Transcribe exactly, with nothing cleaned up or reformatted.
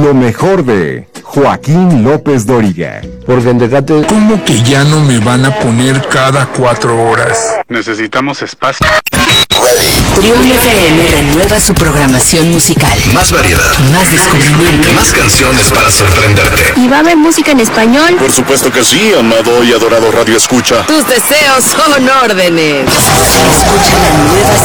Lo mejor de Joaquín López Dóriga. Porque en Tecate... ¿Cómo que ya no me van a poner cada cuatro horas? Necesitamos espacio. Trión F M renueva su programación musical. Más variedad, más descubrimiento, más canciones para sorprenderte. ¿Y va a haber música en español? Por supuesto que sí, amado y adorado Radio Escucha. Tus deseos son órdenes. Escucha la nueva